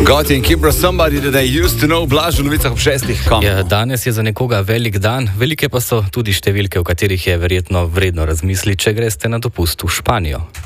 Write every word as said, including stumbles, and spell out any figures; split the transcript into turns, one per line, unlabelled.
Gotti in Kibra, somebody that I used to know, Blaž v novicah ob šestih.
Ja, danes je za nekoga velik dan, velike pa so tudi številke, o katerih je verjetno vredno razmisliti, če greste na dopust v Španijo.